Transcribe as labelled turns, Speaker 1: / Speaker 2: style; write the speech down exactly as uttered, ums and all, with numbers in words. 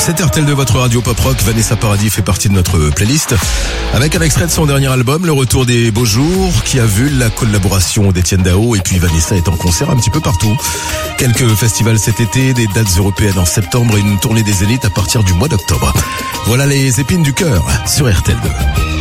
Speaker 1: C'est R T L deux, votre radio pop rock. Vanessa Paradis fait partie de notre playlist avec un extrait de son dernier album, Le Retour des Beaux Jours, qui a vu la collaboration d'Étienne Dao, et puis Vanessa est en concert un petit peu partout. Quelques festivals cet été, des dates européennes en septembre et une tournée des Zéniths à partir du mois d'octobre. Voilà les épines du cœur sur R T L deux.